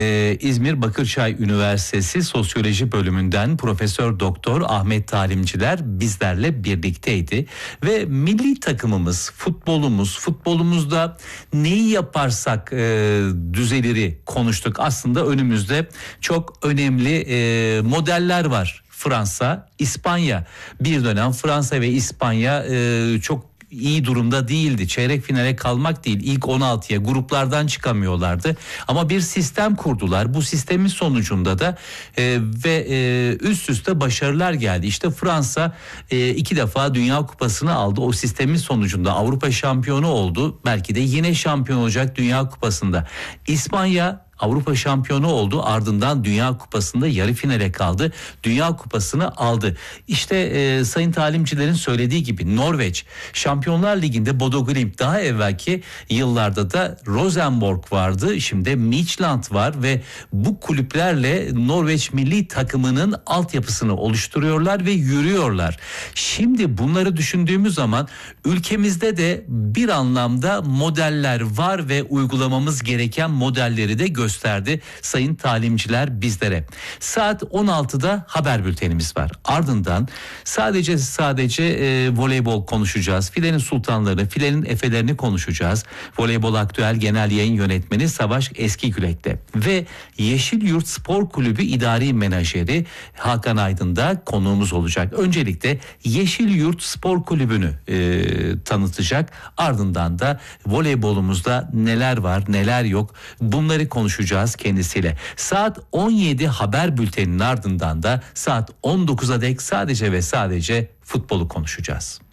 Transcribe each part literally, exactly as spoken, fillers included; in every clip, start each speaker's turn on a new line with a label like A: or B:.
A: Ee, İzmir Bakırçay Üniversitesi Sosyoloji Bölümünden Profesör Doktor Ahmet Talimciler bizlerle birlikteydi ve milli takımımız, futbolumuz, futbolumuzda neyi yaparsak e, düzeleri konuştuk. Aslında önümüzde çok önemli e, modeller var. Fransa, İspanya. Bir dönem Fransa ve İspanya e, çok iyi durumda değildi. Çeyrek finale kalmak değil, ilk on altıya gruplardan çıkamıyorlardı. Ama bir sistem kurdular. Bu sistemin sonucunda da e, ve e, üst üste başarılar geldi. İşte Fransa e, iki defa Dünya Kupası'nı aldı. O sistemin sonucunda Avrupa şampiyonu oldu. Belki de yine şampiyon olacak Dünya Kupası'nda. İspanya Avrupa şampiyonu oldu, ardından Dünya Kupası'nda yarı finale kaldı. Dünya Kupası'nı aldı. İşte e, Sayın Talimcilerin söylediği gibi Norveç Şampiyonlar Ligi'nde Bodo Glimt, daha evvelki yıllarda da Rosenborg vardı. Şimdi Midtjylland var ve bu kulüplerle Norveç milli takımının altyapısını oluşturuyorlar ve yürüyorlar. Şimdi bunları düşündüğümüz zaman ülkemizde de bir anlamda modeller var ve uygulamamız gereken modelleri de gösteriyor. gösterdi Sayın Talimciler bizlere. Saat on altıda haber bültenimiz var. Ardından sadece sadece e, voleybol konuşacağız. Filenin sultanlarını, filenin efelerini konuşacağız. Voleybol Aktüel Genel Yayın Yönetmeni Savaş Eskigülek'te ve Yeşilyurt Spor Kulübü İdari Menajeri Hakan Aydın da konuğumuz olacak. Öncelikle Yeşilyurt Spor Kulübü'nü e, tanıtacak. Ardından da voleybolumuzda neler var, neler yok, bunları konuşacağız kendisiyle. Saat on yedi haber bülteninin ardından da saat on dokuza dek sadece ve sadece futbolu konuşacağız.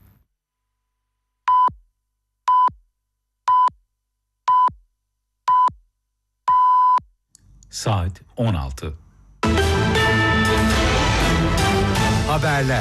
B: Saat on altı.
C: Haberler.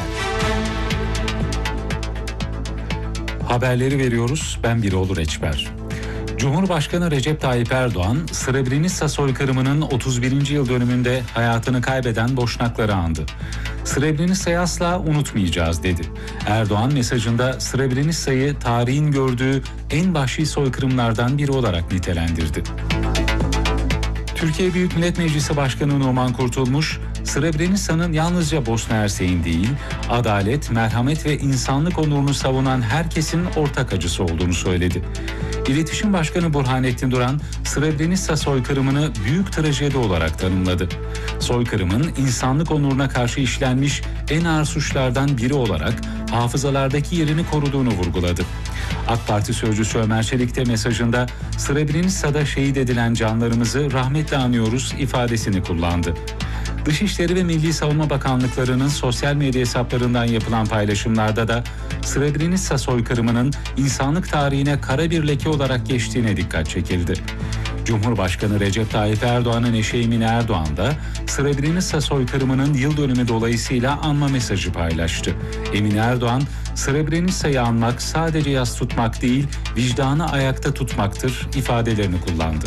B: Haberleri veriyoruz. Ben Birol Reçber. Cumhurbaşkanı Recep Tayyip Erdoğan, Srebrenica soykırımının otuz birinci yıl dönümünde hayatını kaybeden Boşnakları andı. Srebrenica'yı asla unutmayacağız dedi. Erdoğan mesajında Srebrenica'yı tarihin gördüğü en vahşi soykırımlardan biri olarak nitelendirdi. Türkiye Büyük Millet Meclisi Başkanı Numan Kurtulmuş, Srebrenica'nın yalnızca Bosna Hersek'in değil, adalet, merhamet ve insanlık onurunu savunan herkesin ortak acısı olduğunu söyledi. İletişim Başkanı Burhanettin Duran, Srebrenica soykırımını büyük trajedi olarak tanımladı. Soykırımın insanlık onuruna karşı işlenmiş en ağır suçlardan biri olarak hafızalardaki yerini koruduğunu vurguladı. AK Parti sözcüsü Ömer Çelik de mesajında Srebrenica'da şehit edilen canlarımızı rahmetle anıyoruz ifadesini kullandı. Dışişleri ve Milli Savunma Bakanlıklarının sosyal medya hesaplarından yapılan paylaşımlarda da Srebrenica soykırımının insanlık tarihine kara bir leke olarak geçtiğine dikkat çekildi. Cumhurbaşkanı Recep Tayyip Erdoğan'ın eşi Emine Erdoğan da Srebrenica soykırımının yıl dönümü dolayısıyla anma mesajı paylaştı. Emine Erdoğan, Srebrenica'yı anmak sadece yas tutmak değil, vicdanı ayakta tutmaktır ifadelerini kullandı.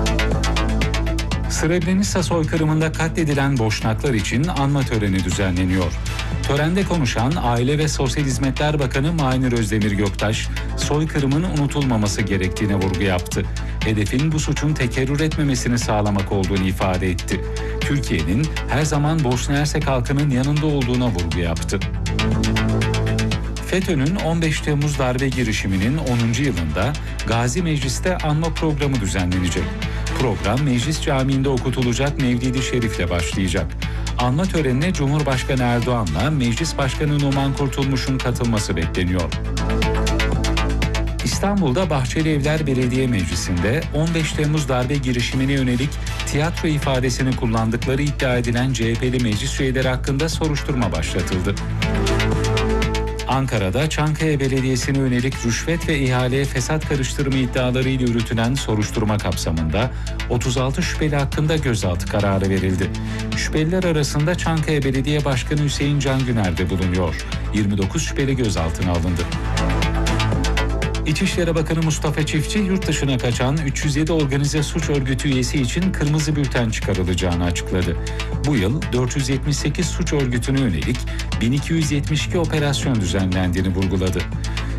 B: Srebrenica soykırımında katledilen Boşnaklar için anma töreni düzenleniyor. Törende konuşan Aile ve Sosyal Hizmetler Bakanı Mahinur Özdemir Göktaş, soykırımın unutulmaması gerektiğine vurgu yaptı. Hedefin bu suçun tekerrür etmemesini sağlamak olduğunu ifade etti. Türkiye'nin her zaman Bosna Hersek halkının yanında olduğuna vurgu yaptı. FETÖ'nün on beş Temmuz darbe girişiminin onuncu yılında Gazi Meclis'te anma programı düzenlenecek. Program Meclis Camii'nde okutulacak Mevlid-i Şerif'le başlayacak. Anma törenine Cumhurbaşkanı Erdoğan'la Meclis Başkanı Numan Kurtulmuş'un katılması bekleniyor. İstanbul'da Bahçeli Evler Belediye Meclisi'nde on beş Temmuz darbe girişimine yönelik tiyatro ifadesini kullandıkları iddia edilen C H P'li meclis üyeleri hakkında soruşturma başlatıldı. Ankara'da Çankaya Belediyesi'ne yönelik rüşvet ve ihaleye fesat karıştırma iddialarıyla yürütülen soruşturma kapsamında otuz altı şüpheli hakkında gözaltı kararı verildi. Şüpheliler arasında Çankaya Belediye Başkanı Hüseyin Can Güner de bulunuyor. yirmi dokuz şüpheli gözaltına alındı. İçişleri Bakanı Mustafa Çiftçi, yurt dışına kaçan üç yüz yedi organize suç örgütü üyesi için kırmızı bülten çıkarılacağını açıkladı. Bu yıl dört yüz yetmiş sekiz suç örgütüne yönelik bin iki yüz yetmiş iki operasyon düzenlendiğini vurguladı.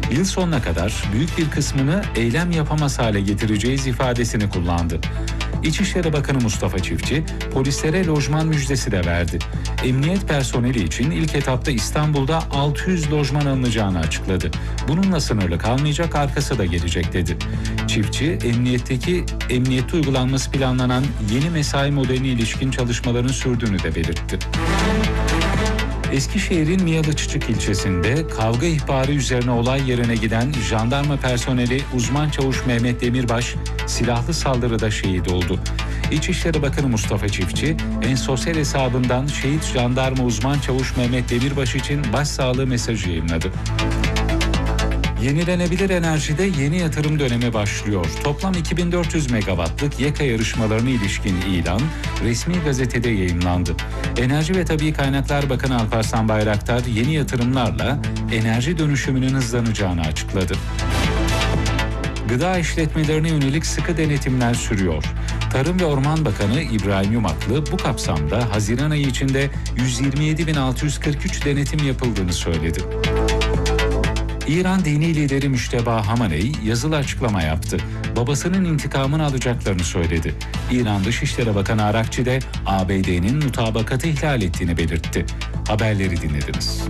B: Yıl sonuna kadar büyük bir kısmını eylem yapamaz hale getireceğiz ifadesini kullandı. İçişleri Bakanı Mustafa Çiftçi, polislere lojman müjdesi de verdi. Emniyet personeli için ilk etapta İstanbul'da altı yüz lojman alınacağını açıkladı. Bununla sınırlı kalmayacak, arkası da gelecek dedi. Çiftçi, emniyetteki emniyette uygulanması planlanan yeni mesai modeline ilişkin çalışmaların sürdüğünü de belirtti. Eskişehir'in Miyalıçıçık ilçesinde kavga ihbarı üzerine olay yerine giden jandarma personeli uzman çavuş Mehmet Demirbaş silahlı saldırıda şehit oldu. İçişleri Bakanı Mustafa Çiftçi, en sosyal hesabından şehit jandarma uzman çavuş Mehmet Demirbaş için başsağlığı mesajı yayınladı. Yenilenebilir enerjide yeni yatırım dönemi başlıyor. Toplam iki bin dört yüz megawattlık YEKA yarışmalarına ilişkin ilan resmi gazetede yayınlandı. Enerji ve Tabii Kaynaklar Bakanı Alparslan Bayraktar yeni yatırımlarla enerji dönüşümünün hızlanacağını açıkladı. Gıda işletmelerine yönelik sıkı denetimler sürüyor. Tarım ve Orman Bakanı İbrahim Yumaklı bu kapsamda Haziran ayı içinde yüz yirmi yedi bin altı yüz kırk üç denetim yapıldığını söyledi. İran dini lideri Müşteba Hamaney yazılı açıklama yaptı. Babasının intikamını alacaklarını söyledi. İran Dışişleri Bakanı Arakçi de A B D'nin mutabakatı ihlal ettiğini belirtti. Haberleri dinlediniz.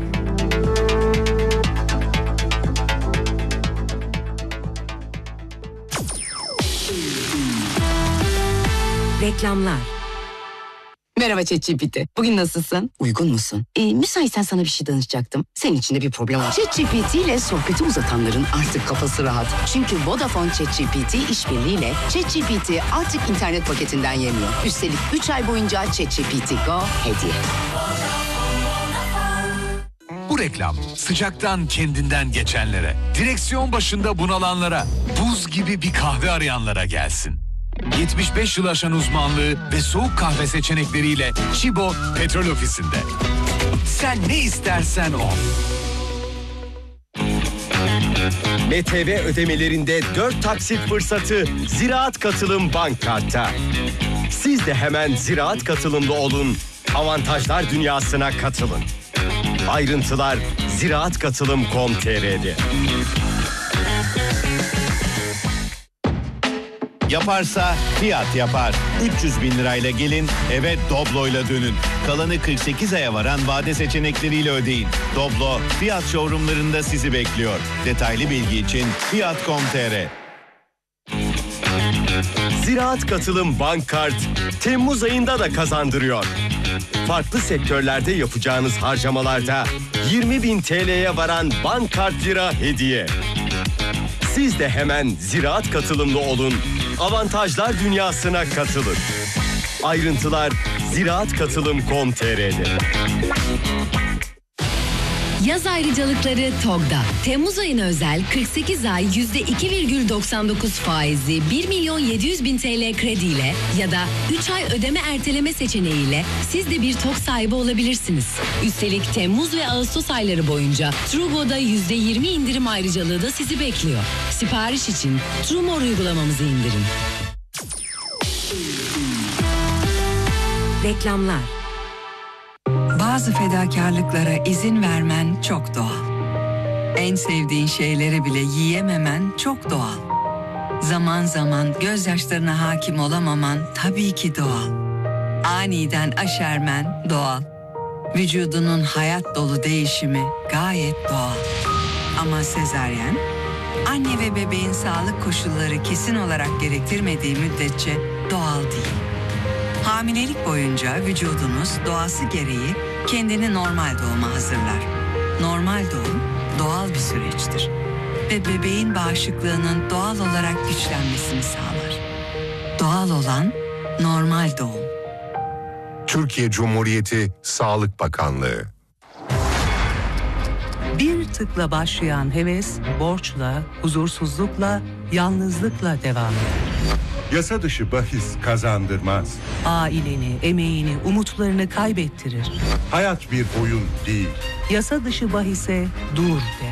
D: Reklamlar. Merhaba ChatGPT. Bugün nasılsın? Uygun musun? Ee, müsaitsen sana bir şey danışacaktım. Senin için de bir problem var. ChatGPT ile sohbeti uzatanların artık kafası rahat. Çünkü Vodafone ChatGPT işbirliğiyle ChatGPT artık internet paketinden yemiyor. Üstelik üç ay boyunca ChatGPT Go hediye.
C: Bu reklam sıcaktan kendinden geçenlere, direksiyon başında bunalanlara, buz gibi bir kahve arayanlara gelsin. yetmiş beş yıl aşan uzmanlığı ve soğuk kahve seçenekleriyle Chibo Petrol Ofisi'nde. Sen ne istersen o.
E: M T V ödemelerinde dört taksit fırsatı Ziraat Katılım Bank Kart'ta. Siz de hemen Ziraat Katılımlı olun, avantajlar dünyasına katılın. Ayrıntılar ziraat katılım nokta com nokta t r'de.
F: Yaparsa Fiat yapar. üç yüz bin lirayla gelin, eve Doblo'yla dönün. Kalanı kırk sekiz aya varan vade seçenekleriyle ödeyin. Doblo, Fiat showroomlarında sizi bekliyor. Detaylı bilgi için Fiat nokta com nokta t r.
E: Ziraat Katılım Bank Kart Temmuz ayında da kazandırıyor. Farklı sektörlerde yapacağınız harcamalarda yirmi bin T L'ye varan bank kart lira hediye. Siz de hemen Ziraat Katılımlı olun, avantajlar dünyasına katılın. Ayrıntılar ziraat katılım nokta com nokta t r'de.
G: Yaz ayrıcalıkları TOG'da. Temmuz ayına özel kırk sekiz ay yüzde iki virgül doksan dokuz faizli bir milyon yedi yüz bin T L krediyle ya da üç ay ödeme erteleme seçeneğiyle siz de bir TOG sahibi olabilirsiniz. Üstelik Temmuz ve Ağustos ayları boyunca Trugo'da yüzde yirmi indirim ayrıcalığı da sizi bekliyor. Sipariş için Trumor uygulamamızı indirin.
D: Reklamlar.
H: Bazı fedakarlıklara izin vermen çok doğal. En sevdiğin şeyleri bile yiyememen çok doğal. Zaman zaman gözyaşlarına hakim olamaman tabii ki doğal. Aniden aşermen doğal. Vücudunun hayat dolu değişimi gayet doğal. Ama sezaryen, anne ve bebeğin sağlık koşulları kesin olarak gerektirmediği müddetçe doğal değil. Hamilelik boyunca vücudunuz doğası gereği kendini normal doğuma hazırlar. Normal doğum doğal bir süreçtir ve bebeğin bağışıklığının doğal olarak güçlenmesini sağlar. Doğal olan normal doğum.
I: Türkiye Cumhuriyeti Sağlık Bakanlığı.
J: Bir tıkla başlayan heves, borçla, huzursuzlukla, yalnızlıkla devam eder.
I: Yasa dışı bahis kazandırmaz.
J: Aileni, emeğini, umutlarını kaybettirir.
I: Hayat bir oyun değil.
J: Yasa dışı bahise dur der.